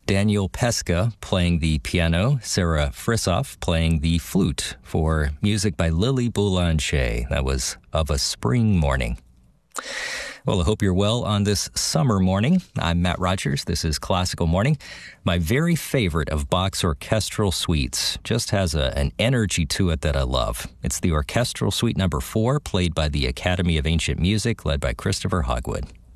Daniel Pesca playing the piano, Sarah Frissoff playing the flute, for music by Lily Boulanger. That was Of a Spring Morning. Well, I hope you're well on this summer morning. I'm Matt Rogers. This is Classical Morning. My very favorite of Bach's orchestral suites just has an energy to it that I love. It's the Orchestral Suite No. 4, played by the Academy of Ancient Music, led by Christopher Hogwood.